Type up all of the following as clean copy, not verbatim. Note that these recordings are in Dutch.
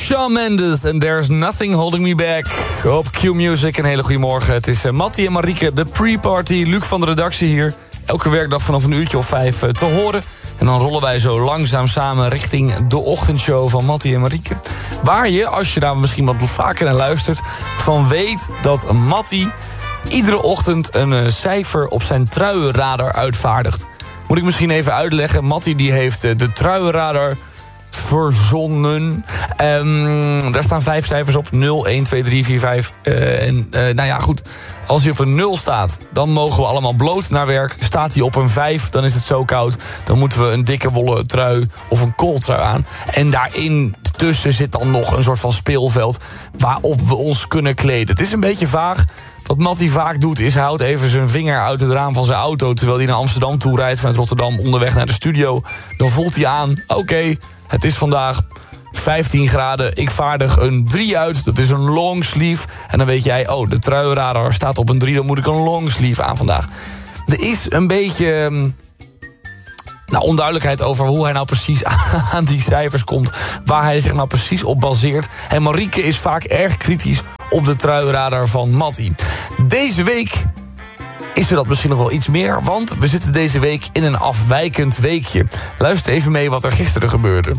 Shawn Mendes en There's Nothing Holding Me Back. Op Q-Music, een hele goede morgen. Het is Mattie en Marieke, de pre-party. Luc van de redactie hier. Elke werkdag vanaf een uurtje of 5 te horen. En dan rollen wij zo langzaam samen richting de ochtendshow van Mattie en Marieke. Waar je, als je daar misschien wat vaker naar luistert, van weet dat Mattie iedere ochtend een cijfer op zijn truienradar uitvaardigt. Moet ik misschien even uitleggen. Mattie die heeft de truienradar verzonnen. Daar staan 5 cijfers op. 0, 1, 2, 3, 4, 5. Nou ja, goed. Als hij op een 0 staat, dan mogen we allemaal bloot naar werk. Staat hij op een 5, dan is het zo koud. Dan moeten we een dikke wollen trui of een kooltrui aan. En daarin tussen zit dan nog een soort van speelveld waarop we ons kunnen kleden. Het is een beetje vaag. Wat Mattie vaak doet is, hij houdt even zijn vinger uit het raam van zijn auto terwijl hij naar Amsterdam toe rijdt vanuit Rotterdam onderweg naar de studio. Dan voelt hij aan, oké, het is vandaag 15 graden. Ik vaardig een 3 uit, dat is een longsleeve. En dan weet jij, oh, de truienradar staat op een 3, dan moet ik een longsleeve aan vandaag. Er is een beetje onduidelijkheid over hoe hij nou precies aan die cijfers komt. Waar hij zich nou precies op baseert. En Marieke is vaak erg kritisch op de truienradar van Mattie. Deze week is er dat misschien nog wel iets meer, want we zitten deze week in een afwijkend weekje. Luister even mee wat er gisteren gebeurde.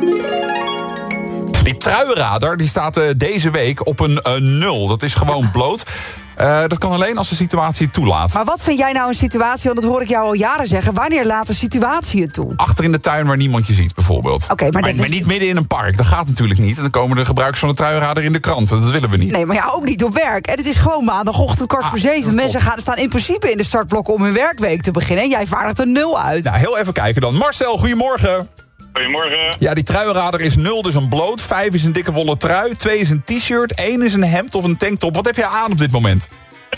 Die truienradar die staat deze week op een 0. Dat is gewoon bloot. Dat kan alleen als de situatie het toelaat. Maar wat vind jij nou een situatie, want dat hoor ik jou al jaren zeggen. Wanneer laat de situatie het toe? Achter in de tuin waar niemand je ziet, bijvoorbeeld. Oké, maar niet midden in een park. Dat gaat natuurlijk niet. En dan komen de gebruikers van de truienradar in de krant. Dat willen we niet. Nee, maar ja, ook niet op werk. En het is gewoon maandagochtend 6:45. Mensen staan in principe in de startblokken om hun werkweek te beginnen. En jij vaardigt een 0 uit. Nou, heel even kijken dan. Marcel, goedemorgen. Goedemorgen. Ja, die truienradar is 0, dus een bloot. 5 is een dikke wollen trui. 2 is een t-shirt. 1 is een hemd of een tanktop. Wat heb jij aan op dit moment?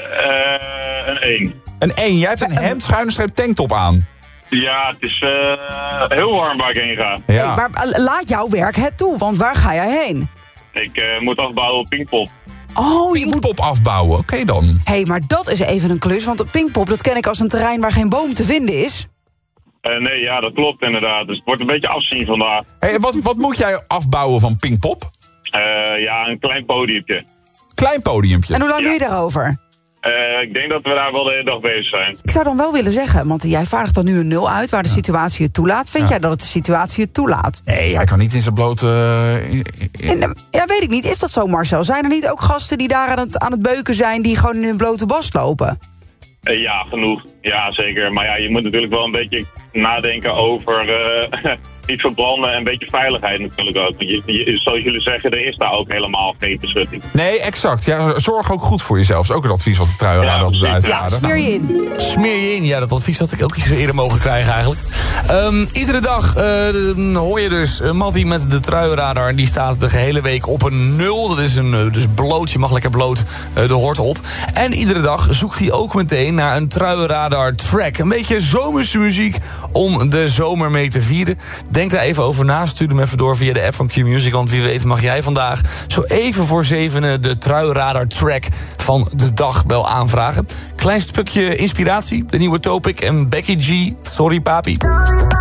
Een 1. Een 1. Jij hebt een hemd, schuine streep tanktop aan. Ja, het is heel warm waar ik heen ga. Ja. Hey, maar laat jouw werk het toe, want waar ga jij heen? Ik moet afbouwen op Pinkpop. Oh, je moet Pinkpop afbouwen. Oké dan. Hé, maar dat is even een klus, want Pinkpop, dat ken ik als een terrein waar geen boom te vinden is. Nee, ja, dat klopt inderdaad. Dus het wordt een beetje afzien vandaag. Hey, wat moet jij afbouwen van Pinkpop? Ja, een klein podiumpje. Klein podiumpje. En hoe lang doe je daarover? Ik denk dat we daar wel de hele dag bezig zijn. Ik zou dan wel willen zeggen, want jij vaardigt dan nu een 0 uit waar de situatie het toelaat. Vind jij dat het de situatie het toelaat? Nee, hij kan niet in zijn blote... Ja, weet ik niet. Is dat zo, Marcel? Zijn er niet ook gasten die daar aan het beuken zijn die gewoon in hun blote bast lopen? Ja, genoeg. Ja, zeker. Maar ja, je moet natuurlijk wel een beetje nadenken over niet verbranden en een beetje veiligheid natuurlijk ook. Want zoals jullie zeggen, er is daar ook helemaal geen beschutting. Nee, exact. Ja, zorg ook goed voor jezelf. Dat is ook het advies wat de truienradar altijd uitvaardigt. Ja, smeer je in. Smeer je in, ja, dat advies had ik ook iets eerder mogen krijgen eigenlijk. Iedere dag hoor je dus Mattie met de truienradar. Die staat de gehele week op een 0. Dat is dus bloot, je mag lekker bloot de hort op. En iedere dag zoekt hij ook meteen naar een truienradar track. Een beetje zomerse muziek om de zomer mee te vieren. Denk daar even over na. Stuur hem even door via de app van Q-Music. Want wie weet mag jij vandaag zo even voor 7 de truienradar track van de dag wel aanvragen. Klein stukje inspiratie. De nieuwe Topic en Becky G. Sorry papi.